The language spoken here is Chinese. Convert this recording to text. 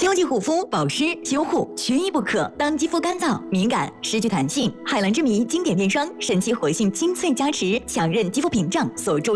秋季护肤、保湿、修护缺一不可。当肌肤干燥、敏感、失去弹性，海蓝之谜经典面霜神奇活性精粹加持，强韧肌肤屏障，锁住